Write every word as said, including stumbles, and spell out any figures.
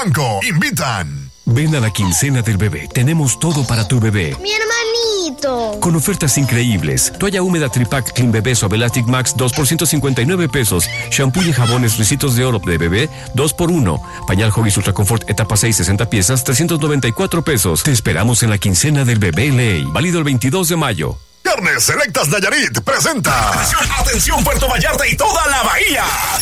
Banco invitan. Ven a la quincena del bebé. Tenemos todo para tu bebé. ¡Mi hermanito! Con ofertas increíbles. Toalla húmeda Tripac Clean Bebé Suave Elastic Max dos por ciento cincuenta y nueve pesos. Shampoo y jabones Ricitos de Oro de bebé dos por uno. Pañal Huggies Ultra Comfort etapa seis, sesenta piezas, trescientos noventa y cuatro pesos. Te esperamos en la quincena del bebé Ley. Válido el veintidós de mayo. Carnes Selectas Nayarit presenta. Atención, atención Puerto Vallarta y toda la bahía.